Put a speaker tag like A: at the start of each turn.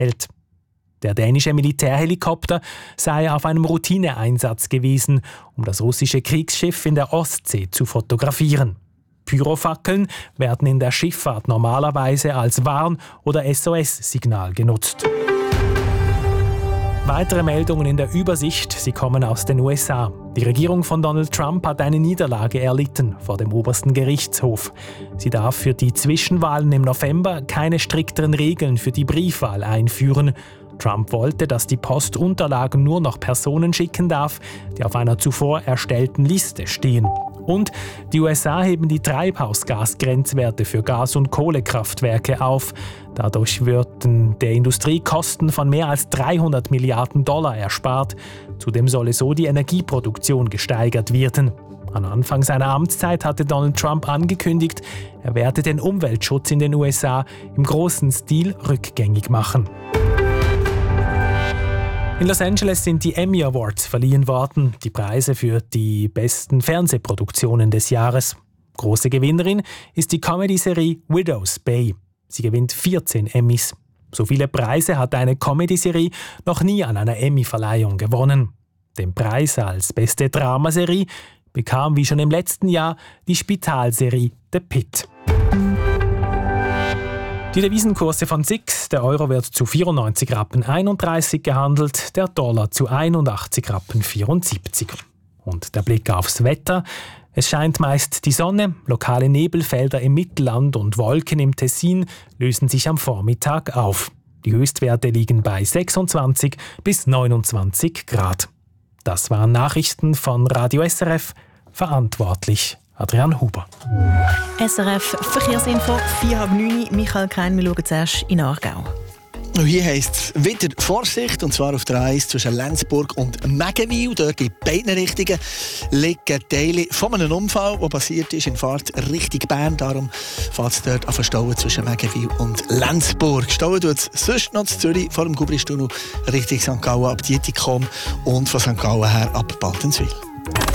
A: hält. Der dänische Militärhelikopter sei auf einem Routineeinsatz gewesen, um das russische Kriegsschiff in der Ostsee zu fotografieren. Pyrofackeln werden in der Schifffahrt normalerweise als Warn- oder SOS-Signal genutzt. Weitere Meldungen in der Übersicht, sie kommen aus den USA. Die Regierung von Donald Trump hat eine Niederlage erlitten vor dem obersten Gerichtshof. Sie darf für die Zwischenwahlen im November keine strikteren Regeln für die Briefwahl einführen. Trump wollte, dass die Post Unterlagen nur noch Personen schicken darf, die auf einer zuvor erstellten Liste stehen. Und die USA heben die Treibhausgasgrenzwerte für Gas- und Kohlekraftwerke auf. Dadurch würden der Industrie Kosten von mehr als $300 Milliarden erspart. Zudem solle so die Energieproduktion gesteigert werden. Am Anfang seiner Amtszeit hatte Donald Trump angekündigt, er werde den Umweltschutz in den USA im großen Stil rückgängig machen. In Los Angeles sind die Emmy Awards verliehen worden, die Preise für die besten Fernsehproduktionen des Jahres. Große Gewinnerin ist die Comedy-Serie Widow's Bay. Sie gewinnt 14 Emmys. So viele Preise hat eine Comedy-Serie noch nie an einer Emmy-Verleihung gewonnen. Den Preis als beste Dramaserie bekam wie schon im letzten Jahr die Spitalserie The Pitt. Die Devisenkurse von SIX, der Euro wird zu 94,31 Rappen gehandelt, der Dollar zu 81,74 Rappen. Und der Blick aufs Wetter. Es scheint meist die Sonne, lokale Nebelfelder im Mittelland und Wolken im Tessin lösen sich am Vormittag auf. Die Höchstwerte liegen bei 26 bis 29 Grad. Das waren Nachrichten von Radio SRF, verantwortlich Adrian Huber.
B: SRF Verkehrsinfo, 8:30. Michael Krein, wir schauen zuerst in Aargau.
C: Hier heisst es wieder Vorsicht, und zwar auf der A1 zwischen Lenzburg und Mägenwil. Dort in beiden Richtungen liegen Teile von einem Unfall, der passiert ist in Fahrt Richtung Bern. Darum fährt es dort auf Stauen zwischen Mägenwil und Lenzburg. Stauen tut es sonst noch zu Zürich vor dem Gubristunnel Richtung St. Gallen ab Dietikon und von St. Gallen her ab Baltenswil.